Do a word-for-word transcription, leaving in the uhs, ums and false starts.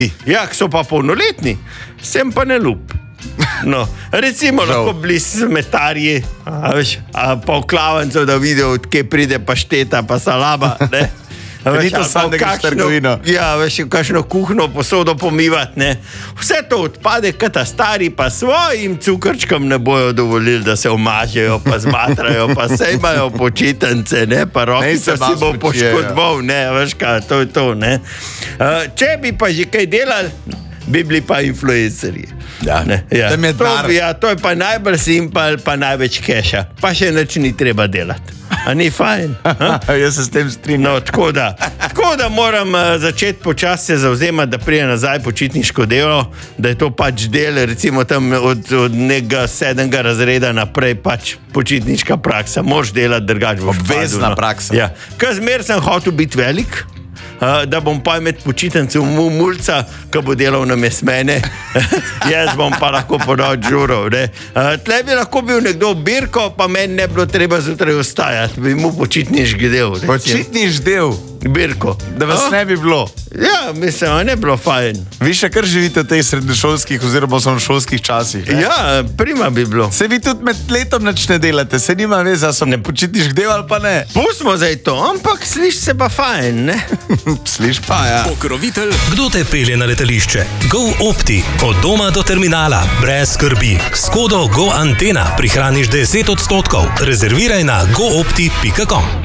Ja, ki so pa polnoletni, sem pa ne ljub. No, recimo, Žal. lahko bili smetarji, a, veš, a pa v klavancu, da vidijo, odkje pride pašteta, pa salama, ne. Ni to samo, da greš v trgovino. Ja, veš, v kakšno kuhno posodo pomivati, ne. Vse to odpade, kaj ta stari pa svojim cukrčkom ne bojo dovolili, da se omažejo, pa zmatrajo, pa se imajo počitnice, ne, pa rokica si bo poškodoval, ne, veš kaj, to je to, ne. Uh, če bi pa že kaj delali, bi bili pa influencerji. Ja, ne, ja. Tam je to, dar. ja, to je pa najbolj simpel, pa največ keša, pa še nič ni treba delati. A ni fajn? Jaz se s tem strinjam. No, tako da, tako da moram uh, začeti počasi se zauzemati, da prije nazaj počitniško delo, da je to pač del, recimo tam od, od nekega sedmega razreda naprej pač počitniška praksa. Moš delati, drugače boš padel. Obvezna praksa. Ja. Ker zmer sem hotel biti velik, uh, da bom pa imeti počitnice v mu, mulca, ki bo delal namesto mene. Jaz bom pa lahko ponoči žural. Uh, tle bi lahko bil nekdo Birko, pa meni ne bilo treba zjutraj ostajati, bi mu počitniški del. recimo. Počitniš del, Birko. da vas A? ne bi bilo. Ja, mislim, a ne bilo fajn. Vi še kar živite v teh srednješolskih oziroma osnovnošolskih časih. Ne? Ja, prima bi bilo. Se vi tudi med letom nič ne delate, se nima veze, a so ne počitniš del ali pa ne. Pustimo zdaj to, ampak sliši se pa fajn, ne? Sliš pa, ja. Pokrovitelj, kdo te pelje na letališče? Go Opti, od doma do terminala, brez skrbi. S kodo Go Antena prihraniš deset odstotkov. Rezerviraj na go opti pika com.